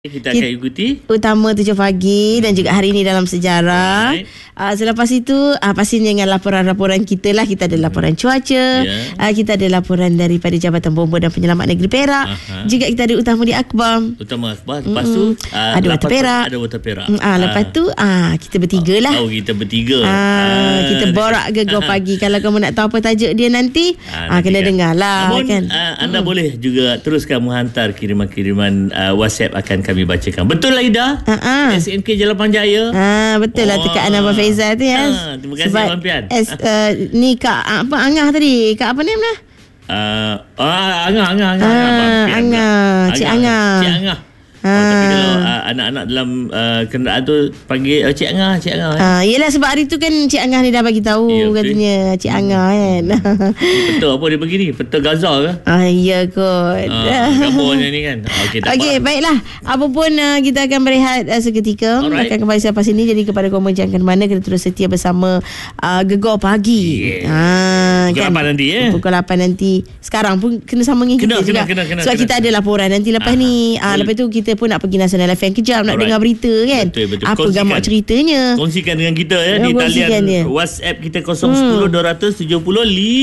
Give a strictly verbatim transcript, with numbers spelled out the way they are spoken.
Kita akan ikuti Utama tujuh pagi dan juga hari ini dalam sejarah. Uh, selepas itu uh, pastinya dengan laporan-laporan kita lah. Kita ada laporan cuaca, yeah. uh, kita ada laporan daripada Jabatan Bomba dan Penyelamat Negeri Perak. Aha. Juga kita ada Utama di Akbar. Utama Akbar. Lepas tu mm-hmm. uh, ada Water Perak. Ada Water Perak. Mm, uh, lepas tu uh, kita bertiga lah. Oh, kita bertiga. Uh, uh, kita borak gegar pagi. Kalau kamu nak tahu apa tajuk dia nanti, uh, uh, kena kan. dengar lah. Namun kan? uh, anda mm. boleh juga teruskan menghantar kiriman-kiriman uh, WhatsApp akan kami bacakan. Betul lah Ida? Uh-uh. S N K Jalan Panjaya. Ah, betul lah dekat Abang Faizal tu ya. Ah, terima kasih Abang Pian. S, uh, ni Kak apa Angah tadi? Kak apa nama? Uh, ah, Angah, Angah, Angah, ah, Abang Pian. Angah, Cik Angah. Cik Angah. Oh, tapi kalau uh, anak-anak dalam uh, kenderaan tu panggil uh, Cik Angah, Cik Angah. Ah, yelah sebab hari tu kan Cik Angah ni dah bagi tahu ya, katanya Cik Angah kan. Betul apa dia begini? Betul Gaza ke? Ah, ya kot. Ah, gambarnya ni kan. Okey, tak okay, baiklah. Apa pun uh, kita akan berehat uh, seketika. Alright. Akan kembali selepas ini. Jadi kepada kamu jangan ke mana, kena terus setia bersama uh, Gegar Pagi. Yeah. Ah, pukul kan? lapan nanti ya. Pukul lapan nanti. Sekarang pun kena sama dengan kita kena, juga. Kena, kena, sebab kena, kita kena. ada laporan nanti lepas Aha. ni. Ah, lepas tu kita pun nak pergi Nasional F M kejap nak Alright. dengar berita kan. Betul, betul. Apa Kongsikan. gamak ceritanya. Kongsikan dengan kita ya, ya di talian WhatsApp kita kosong satu kosong dua tujuh nol